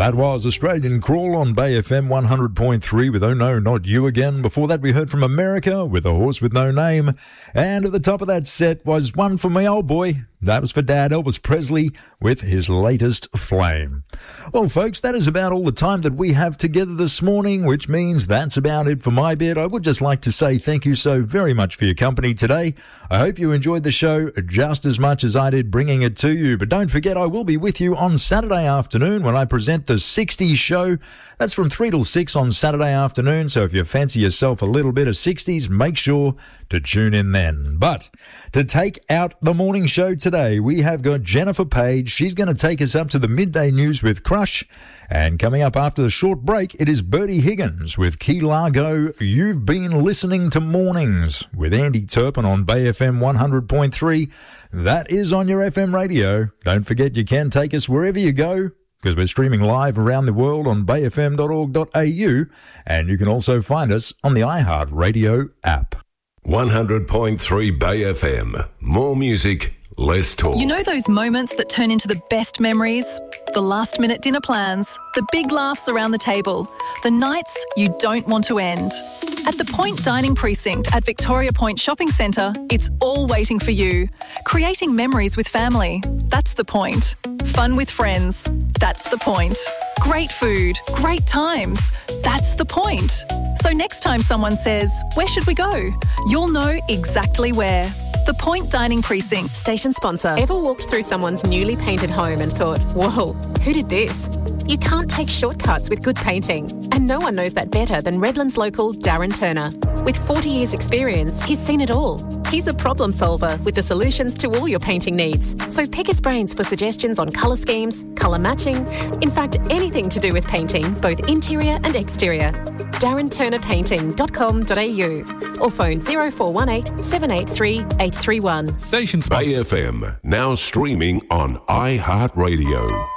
That was Australian Crawl on Bay FM 100.3 with Oh No, Not You Again. Before that, we heard from America with A Horse With No Name. And at the top of that set was one for my old boy. That was for Dad, Elvis Presley, with his latest Flame. Well, folks, that is about all the time that we have together this morning, which means that's about it for my bit. I would just like to say thank you so very much for your company today. I hope you enjoyed the show just as much as I did bringing it to you. But don't forget, I will be with you on Saturday afternoon when I present the 60s show. That's from 3 till 6 on Saturday afternoon. So if you fancy yourself a little bit of 60s, make sure to tune in then. But to take out the morning show today, we have got Jennifer Page. She's going to take us up to the midday news with Crush. And coming up after the short break, it is Bertie Higgins with Key Largo. You've been listening to Mornings with Andy Turpin on Bay FM 100.3. That is on your FM radio. Don't forget you can take us wherever you go, because we're streaming live around the world on bayfm.org.au, and you can also find us on the iHeartRadio app. 100.3 Bay FM. More music, less talk. You know those moments that turn into the best memories? The last-minute dinner plans, the big laughs around the table, the nights you don't want to end. At the Point Dining Precinct at Victoria Point Shopping Centre, it's all waiting for you. Creating memories with family, that's the point. Fun with friends, that's the point. Great food, great times, that's the point. So next time someone says, "Where should we go?" you'll know exactly where. The Point Dining Precinct. Station sponsor. Ever walked through someone's newly painted home and thought, whoa, who did this? You can't take shortcuts with good painting. And no one knows that better than Redlands local Darren Turner. With 40 years experience, he's seen it all. He's a problem solver with the solutions to all your painting needs. So pick his brains for suggestions on colour schemes, colour matching, in fact, anything to do with painting, both interior and exterior. DarrenTurnerPainting.com.au or phone 0418 783 831. Station Bay FM, now streaming on iHeartRadio.